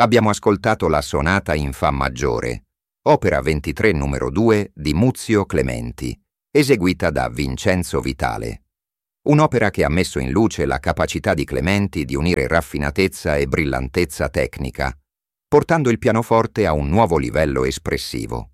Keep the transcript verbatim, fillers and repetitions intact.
Abbiamo ascoltato la Sonata in Fa maggiore, opera ventitré numero due di Muzio Clementi, eseguita da Vincenzo Vitale. Un'opera che ha messo in luce la capacità di Clementi di unire raffinatezza e brillantezza tecnica, portando il pianoforte a un nuovo livello espressivo.